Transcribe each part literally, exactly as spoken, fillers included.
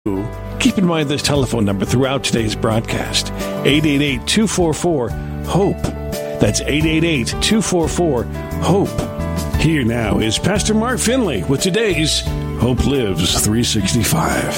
Keep in mind this telephone number throughout today's broadcast, eight eight eight, two four four, HOPE. That's eight eight eight, two four four, HOPE. Here now is Pastor Mark Finley with today's Hope Lives three sixty-five.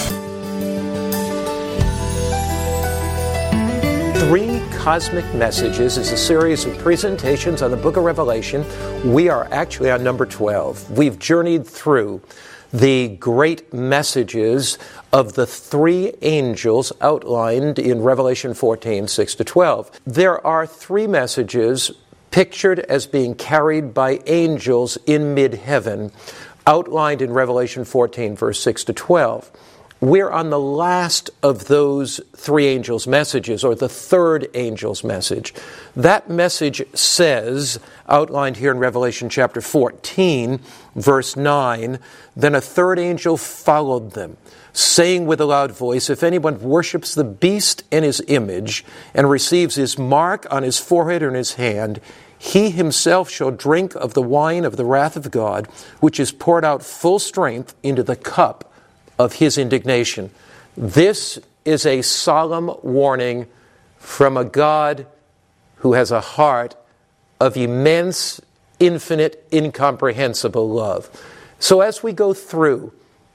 Three Cosmic Messages is a series of presentations on the book of Revelation. We are actually on number twelve. We've journeyed through the great messages of the three angels outlined in Revelation fourteen, six to twelve. There are three messages pictured as being carried by angels in mid-heaven, outlined in Revelation fourteen, verse six to twelve. We're on the last of those three angels' messages, or the third angel's message. That message says, outlined here in Revelation chapter fourteen, verse nine, "Then a third angel followed them, saying with a loud voice, if anyone worships the beast and his image, and receives his mark on his forehead or in his hand, he himself shall drink of the wine of the wrath of God, which is poured out full strength into the cup of his indignation." This is a solemn warning from a God who has a heart of immense, infinite, incomprehensible love. So as we go through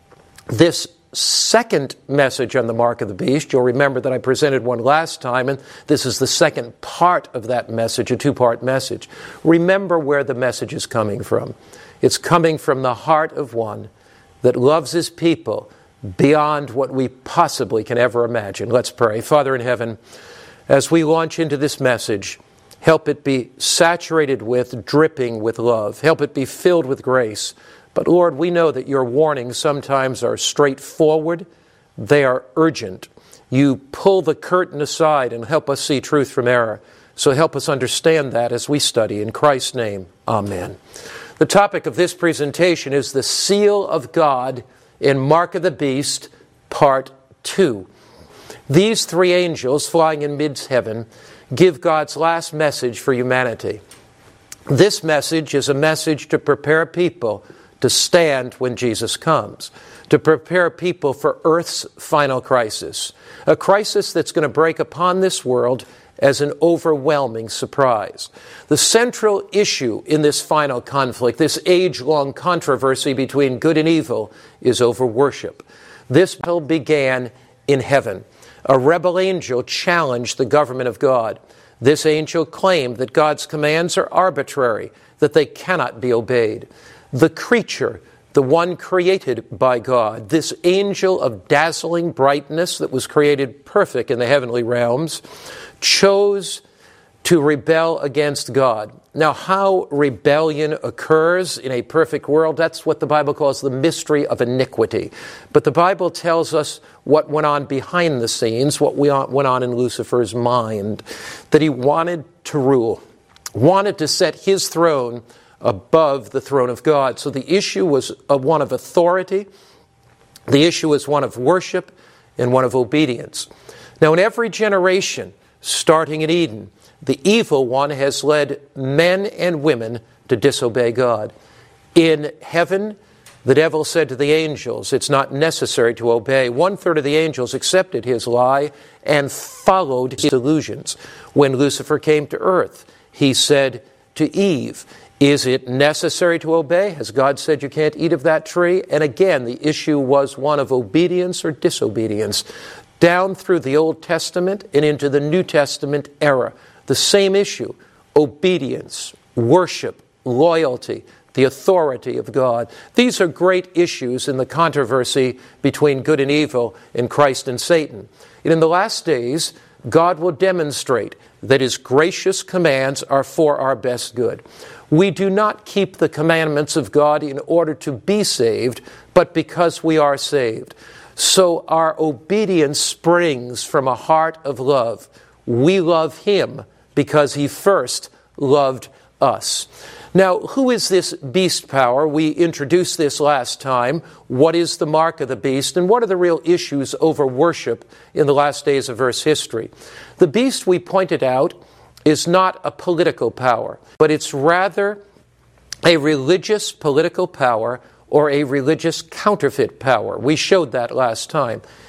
this second message on the mark of the beast, you'll remember that I presented one last time, and this is the second part of that message, a two-part message. Remember where the message is coming from. It's coming from the heart of one that loves his people beyond what we possibly can ever imagine. Let's pray. Father in heaven, as we launch into this message, help it be saturated with, dripping with love. Help it be filled with grace. But Lord, we know that your warnings sometimes are straightforward. They are urgent. You pull the curtain aside and help us see truth from error. So help us understand that as we study. In Christ's name, amen. The topic of this presentation is the seal of God in Mark of the Beast, part two. These three angels flying in mid-heaven give God's last message for humanity. This message is a message to prepare people to stand when Jesus comes, to prepare people for Earth's final crisis, a crisis that's going to break upon this world as an overwhelming surprise. The central issue in this final conflict, this age-long controversy between good and evil, is over worship. This battle began in heaven. A rebel angel challenged the government of God. This angel claimed that God's commands are arbitrary, that they cannot be obeyed. The creature, the one created by God, this angel of dazzling brightness that was created perfect in the heavenly realms, chose to rebel against God. Now, how rebellion occurs in a perfect world, that's what the Bible calls the mystery of iniquity. But the Bible tells us what went on behind the scenes, what went on in Lucifer's mind, that he wanted to rule, wanted to set his throne above the throne of God. So the issue was one of authority, the issue was one of worship, and one of obedience. Now, in every generation, starting in Eden, the evil one has led men and women to disobey God. In heaven, the devil said to the angels, it's not necessary to obey. One-third of the angels accepted his lie and followed his delusions. When Lucifer came to earth, he said to Eve, is it necessary to obey? Has God said you can't eat of that tree? And again, the issue was one of obedience or disobedience. Down through the Old Testament and into the New Testament era, the same issue, obedience, worship, loyalty, the authority of God. These are great issues in the controversy between good and evil, in Christ and Satan. And in the last days, God will demonstrate that his gracious commands are for our best good. We do not keep the commandments of God in order to be saved, but because we are saved. So our obedience springs from a heart of love. We love him because he first loved us. Now, who is this beast power? We introduced this last time. What is the mark of the beast? And what are the real issues over worship in the last days of Earth's history? The beast, we pointed out, is not a political power, but it's rather a religious political power or a religious counterfeit power. We showed that last time.